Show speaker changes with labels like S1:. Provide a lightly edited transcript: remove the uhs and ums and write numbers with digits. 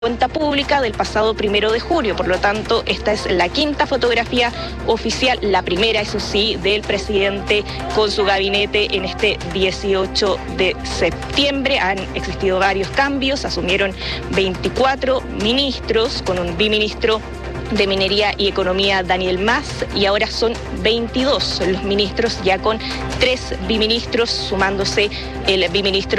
S1: cuenta pública del pasado 1 de julio. Por lo tanto, esta es la quinta fotografía oficial, la primera, eso sí, del presidente con su gabinete en este 18 de septiembre. Han existido varios cambios, asumieron 24 ministros con un biministro de Minería y Economía, Daniel Mas, y ahora son 22 los ministros, ya con 3 biministros, sumándose el biministro